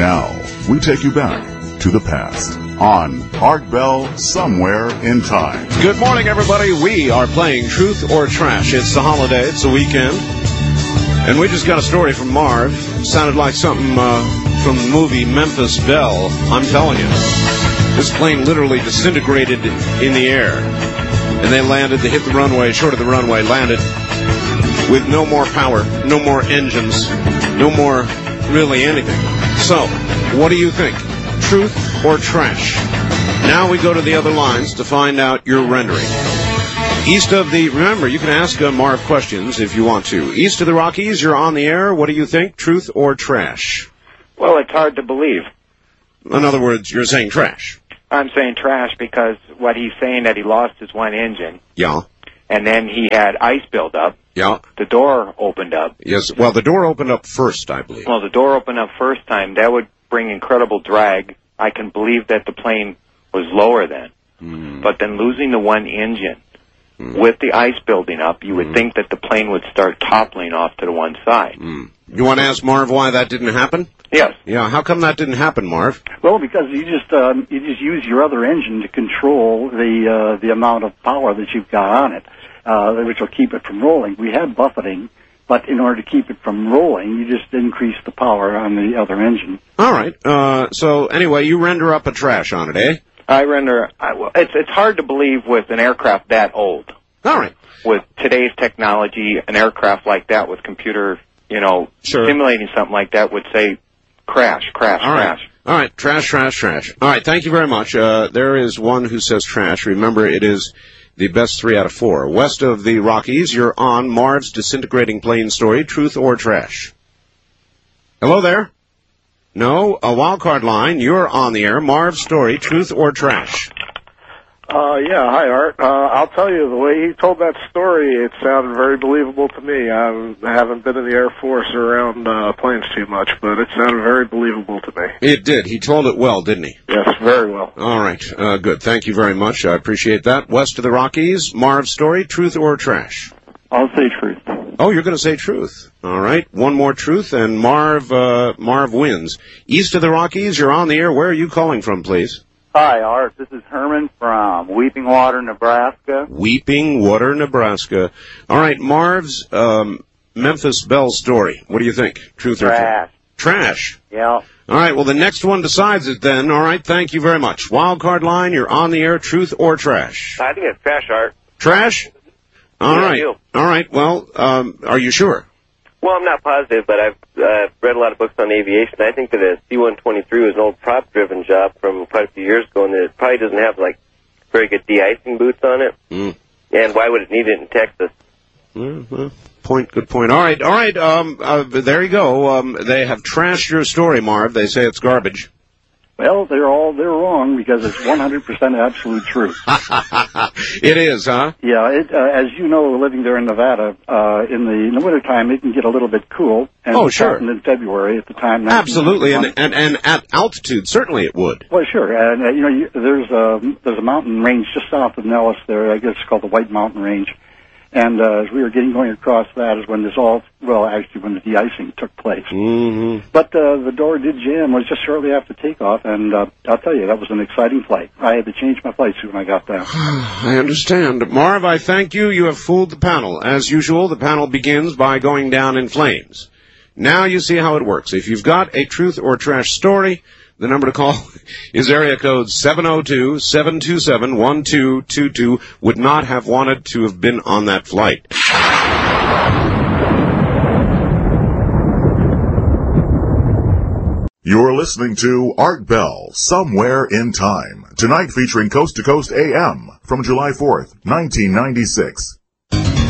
Now, we take you back to the past on Art Bell Somewhere in Time. Good morning, everybody. We are playing Truth or Trash. It's the holiday. It's the weekend. And we just got a story from Marv. It sounded like something from the movie Memphis Belle. I'm telling you. This plane literally disintegrated in the air. And they landed, they hit the runway, short of the runway, landed with no more power, no more engines, no more really anything. So, what do you think? Truth or trash? Now we go to the other lines to find out your rendering. East of the, remember, you can ask Marv questions if you want to. East of the Rockies, you're on the air. What do you think? Truth or trash? Well, it's hard to believe. In other words, you're saying trash. I'm saying trash because what he's saying that he lost his one engine. Yeah. And then he had ice build up. Yeah. The door opened up. Yes. Well, the door opened up first, I believe. Well, the door opened up first time. That would bring incredible drag. I can believe that the plane was lower then. But then losing the one engine with the ice building up, you would think that the plane would start toppling off to the one side. You want to ask Marv why that didn't happen? Yes. Yeah. How come that didn't happen, Marv? Well, because you just use your other engine to control the amount of power that you've got on it, which will keep it from rolling. We had buffeting, but in order to keep it from rolling, you just increase the power on the other engine. All right. So anyway, you render up a trash on it, eh? It's hard to believe with an aircraft that old. All right. With today's technology, an aircraft like that with computer, simulating something like that would say crash. All right. Trash. All right. Thank you very much. There is one who says trash. Remember, it is the best 3 out of 4. West of the Rockies, you're on Marv's disintegrating plane story. Truth or trash? Hello there? No, a wild card line. You're on the air. Marv's story. Truth or trash? Yeah, hi, Art. I'll tell you, the way he told that story, it sounded very believable to me. I haven't been in the Air Force or around planes too much, but it sounded very believable to me. It did. He told it well, didn't he? Yes, very well. All right. Good. Thank you very much. I appreciate that. West of the Rockies, Marv's story. Truth or trash? I'll say truth. Oh, you're going to say truth. All right. One more truth, and Marv wins. East of the Rockies, you're on the air. Where are you calling from, please? Hi, Art. This is Herman from Weeping Water, Nebraska. Weeping Water, Nebraska. All right, Marv's Memphis Belle story. What do you think? Truth or trash? Trash. Yeah. All right, well, the next one decides it then. All right, thank you very much. Wild card line, you're on the air. Truth or trash? I think it's trash, Art. Trash? All right. All right, well, are you sure? Well, I'm not positive, but I've read a lot of books on aviation. I think that a C-123 was an old prop-driven job from quite a few years ago, and it probably doesn't have, very good de-icing boots on it. And why would it need it in Texas? Good point. All right, there you go. They have trashed your story, Marv. They say it's garbage. Well, they're wrong because it's 100% absolute truth. It is, huh? Yeah, as you know, living there in Nevada, in the wintertime, it can get a little bit cool. And oh, sure. In February at the time. Absolutely, and at altitude, certainly it would. Well, sure. And, there's a mountain range just south of Nellis there. I guess it's called the White Mountain Range. And as we were going across that is when when the de-icing took place. But the door did jam. It was just shortly after takeoff, and I'll tell you, that was an exciting flight. I had to change my flight suit when I got down. I understand. Marv, I thank you. You have fooled the panel. As usual, the panel begins by going down in flames. Now you see how it works. If you've got a truth or trash story, the number to call is area code 702-727-1222. Would not have wanted to have been on that flight. You're listening to Art Bell, Somewhere in Time. Tonight featuring Coast to Coast AM from July 4th, 1996.